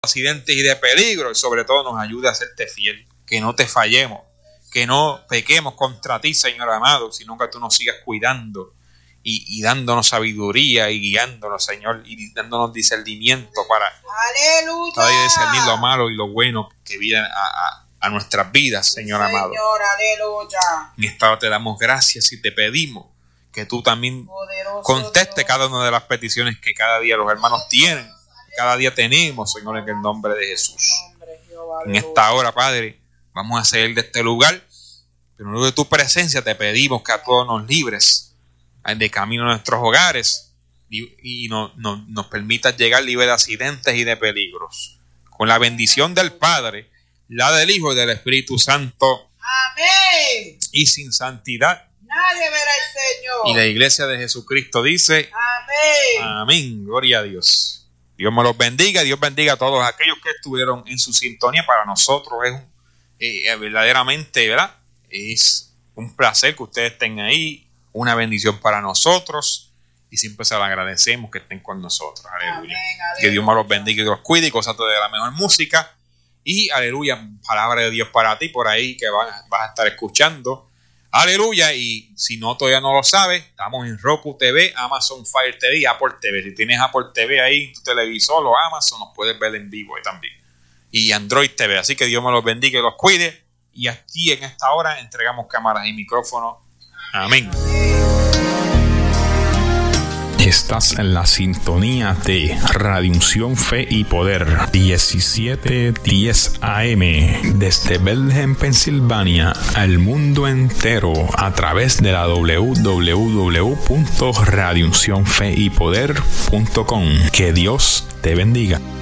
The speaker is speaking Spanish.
accidentes y de peligro, y sobre todo nos ayude a serte fiel, que no te fallemos, que no pequemos contra ti, Señor amado, sino que tú nos sigas cuidando y dándonos sabiduría y guiándonos, Señor, y dándonos discernimiento para discernir lo malo y lo bueno que viene a nuestras vidas, Señor amado. Aleluya. En esta hora te damos gracias y te pedimos que tú también conteste cada una de las peticiones que cada día los hermanos tienen. Cada día tenemos, Señor, en el nombre de Jesús. En esta hora, Padre, vamos a salir de este lugar, pero luego de tu presencia te pedimos que a todos nos libres de camino a nuestros hogares y nos permitas llegar libres de accidentes y de peligros. Con la bendición del Padre, la del Hijo y del Espíritu Santo. Amén. Y sin santidad nadie verá al Señor. Y la iglesia de Jesucristo dice: amén. Amén. Gloria a Dios. Dios me los bendiga. Dios bendiga a todos aquellos que estuvieron en su sintonía. Para nosotros es verdaderamente, ¿verdad? Es un placer que ustedes estén ahí. Una bendición para nosotros. Y siempre se lo agradecemos que estén con nosotros. Aleluya. Amén, aleluya. Que Dios me los bendiga y los cuide y gozate de la mejor música. Y aleluya, palabra de Dios para ti por ahí que vas a estar escuchando. Aleluya. Y si no, todavía no lo sabes, estamos en Roku TV, Amazon Fire TV y Apple TV. Si tienes Apple TV ahí en tu televisor o Amazon, nos puedes ver en vivo ahí también. Y Android TV. Así que Dios me los bendiga y los cuide. Y aquí en esta hora entregamos cámaras y micrófonos. Amén. Estás en la sintonía de Radio Unción, Fe y Poder 1710 AM desde Bethlehem, Pensilvania al mundo entero a través de la www.radiouncionfeypoder.com. Que Dios te bendiga.